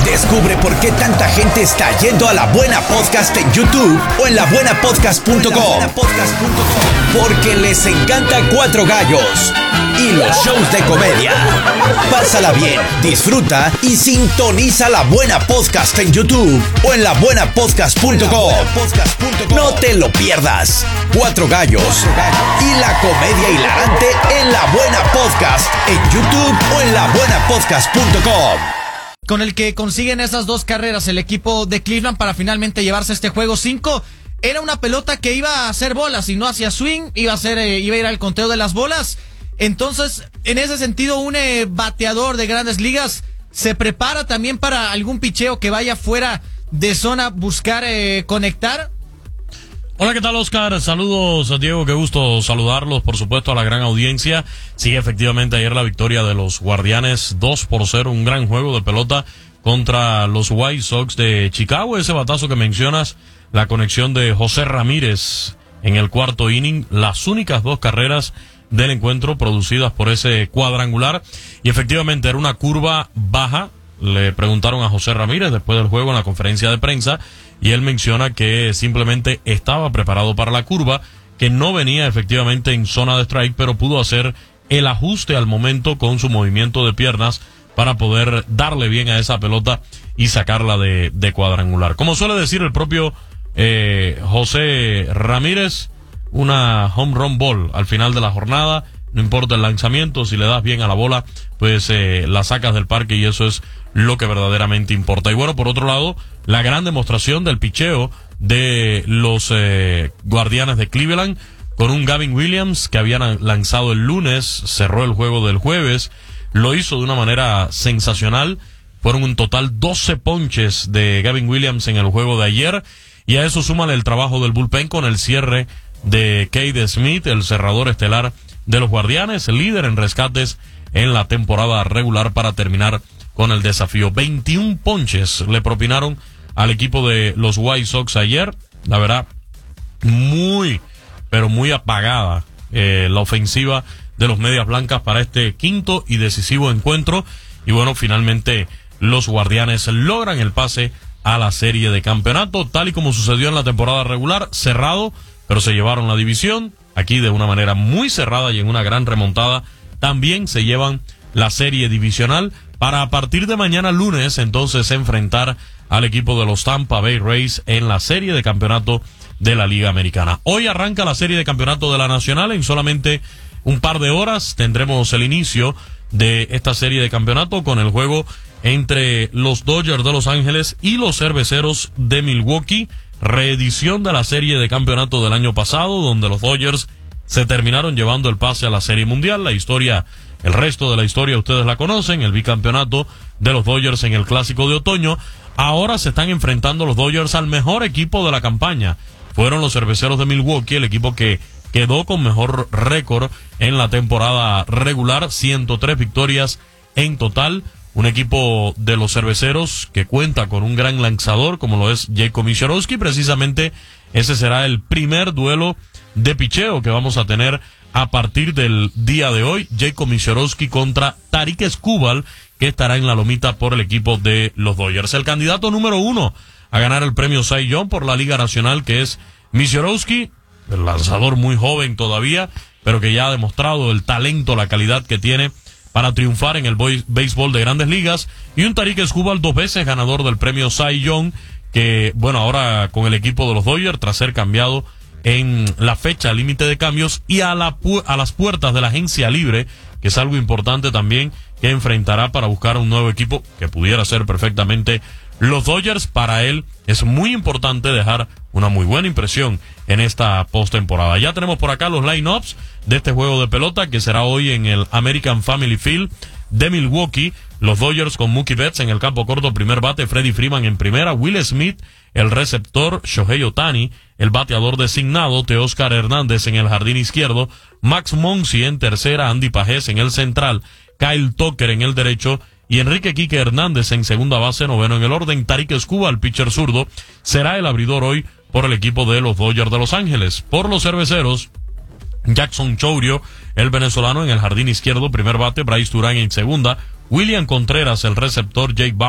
Descubre por qué tanta gente está yendo a La Buena Podcast en YouTube o en labuenapodcast.com. Porque les encanta Cuatro Gallos y los shows de comedia. Pásala bien, disfruta y sintoniza La Buena Podcast en YouTube o en labuenapodcast.com. No te lo pierdas. Cuatro Gallos y la comedia hilarante en La Buena Podcast en YouTube o en labuenapodcast.com. Con el que consiguen esas dos carreras el equipo de Cleveland para finalmente llevarse este juego 5. Era una pelota que iba a hacer bolas y no hacía swing, iba a ir al conteo de las bolas. Entonces, en ese sentido, un bateador de Grandes Ligas se prepara también para algún picheo que vaya fuera de zona, buscar conectar. Hola, ¿qué tal, Oscar? Saludos, Diego, qué gusto saludarlos, por supuesto, a la gran audiencia. Sí, efectivamente, ayer la victoria de los Guardianes 2-0, un gran juego de pelota contra los White Sox de Chicago. Ese batazo que mencionas, la conexión de José Ramírez en el cuarto inning, las únicas dos carreras del encuentro producidas por ese cuadrangular. Y efectivamente era una curva baja. Le preguntaron a José Ramírez después del juego en la conferencia de prensa y él menciona que simplemente estaba preparado para la curva, que no venía efectivamente en zona de strike, pero pudo hacer el ajuste al momento con su movimiento de piernas para poder darle bien a esa pelota y sacarla de cuadrangular. Como suele decir el propio José Ramírez, una home run ball al final de la jornada. No importa el lanzamiento, si le das bien a la bola, pues la sacas del parque y eso es lo que verdaderamente importa. Y bueno, por otro lado, la gran demostración del picheo de los Guardianes de Cleveland con un Gavin Williams que habían lanzado el lunes, cerró el juego del jueves, lo hizo de una manera sensacional. Fueron un total 12 ponches de Gavin Williams en el juego de ayer y a eso súmale el trabajo del bullpen con el cierre de Cade Smith, el cerrador estelar de los Guardianes, líder en rescates en la temporada regular para terminar con el desafío. 21 ponches le propinaron al equipo de los White Sox ayer. La verdad, muy, pero muy apagada la ofensiva de los Medias Blancas para este quinto y decisivo encuentro. Y bueno, finalmente los Guardianes logran el pase a la serie de campeonato, tal y como sucedió en la temporada regular, cerrado, pero se llevaron la división. Aquí de una manera muy cerrada y en una gran remontada también se llevan la serie divisional para a partir de mañana lunes entonces enfrentar al equipo de los Tampa Bay Rays en la serie de campeonato de la Liga Americana. Hoy arranca la serie de campeonato de la Nacional. En solamente un par de horas tendremos el inicio de esta serie de campeonato con el juego entre los Dodgers de Los Ángeles y los Cerveceros de Milwaukee. Reedición de la serie de campeonato del año pasado, donde los Dodgers se terminaron llevando el pase a la Serie Mundial. La historia, el resto de la historia ustedes la conocen, el bicampeonato de los Dodgers en el Clásico de Otoño. Ahora se están enfrentando los Dodgers al mejor equipo de la campaña. Fueron los Cerveceros de Milwaukee, el equipo que quedó con mejor récord en la temporada regular, 103 victorias en total. Un equipo de los Cerveceros que cuenta con un gran lanzador como lo es Jacob Misiorowski. Precisamente ese será el primer duelo de picheo que vamos a tener a partir del día de hoy. Jacob Misiorowski contra Tarik Skubal, que estará en la lomita por el equipo de los Dodgers. El candidato número 1 a ganar el premio Cy Young por la Liga Nacional, que es Misiorowski, el lanzador muy joven todavía, pero que ya ha demostrado el talento, la calidad que tiene para triunfar en el béisbol de Grandes Ligas, y un Tarik Skubal 2 veces ganador del premio Cy Young, que bueno, ahora con el equipo de los Dodgers tras ser cambiado en la fecha límite de cambios y a las puertas de la agencia libre, que es algo importante también, que enfrentará para buscar un nuevo equipo que pudiera ser perfectamente los Dodgers. Para él es muy importante dejar una muy buena impresión en esta postemporada. Ya tenemos por acá los line-ups de este juego de pelota que será hoy en el American Family Field de Milwaukee. Los Dodgers con Mookie Betts en el campo corto, primer bate, Freddie Freeman en primera, Will Smith, el receptor, Shohei Ohtani, el bateador designado, Teóscar Hernández en el jardín izquierdo, Max Muncy en tercera, Andy Pajés en el central, Kyle Tucker en el derecho y Enrique Quique Hernández en segunda base, noveno en el orden. Tarik Skubal, el pitcher zurdo, será el abridor hoy por el equipo de los Dodgers de Los Ángeles. Por los Cerveceros, Jackson Chourio, el venezolano en el jardín izquierdo, primer bate, Bryce Durán en segunda, William Contreras, el receptor, Jake